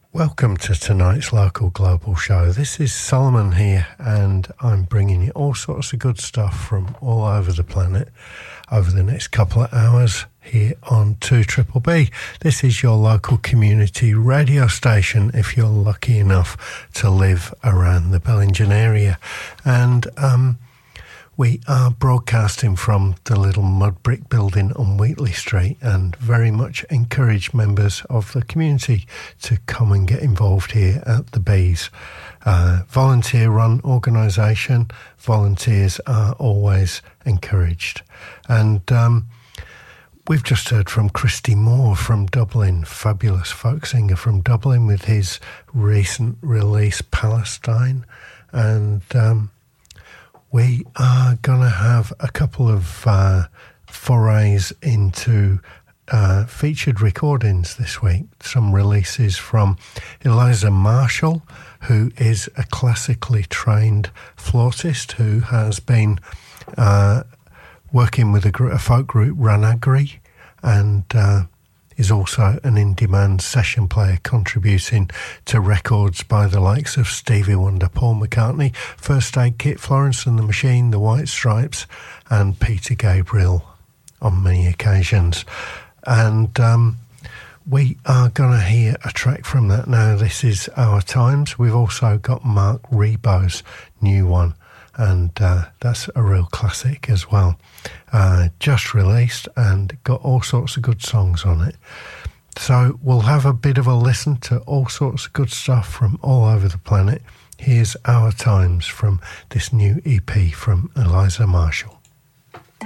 Welcome to tonight's Local Global Show. This is Solomon here, and I'm bringing you all sorts of good stuff from all over the planet over the next couple of hours here on 2BBB. This is your local community radio station if you're lucky enough to live around the Bellingen area. And we are broadcasting from the little mud brick building on Wheatley Street, and very much encourage members of the community to come and get involved here at the Bees. Volunteer-run organisation. Volunteers are always encouraged. And we've just heard from Christy Moore from Dublin, fabulous folk singer from Dublin with his recent release Palestine. And we are going to have a couple of forays into featured recordings this week. Some releases from Eliza Marshall, who is a classically trained flautist who has been working with a folk group, Ranagri, and is also an in-demand session player contributing to records by the likes of Stevie Wonder, Paul McCartney, First Aid Kit, Florence and the Machine, The White Stripes, and Peter Gabriel on many occasions. And we are going to hear a track from that now. This is Our Times. We've also got Mark Rebo's new one, and that's a real classic as well. Just released and got all sorts of good songs on it. So we'll have a bit of a listen to all sorts of good stuff from all over the planet. Here's Our Times from this new EP from Eliza Marshall.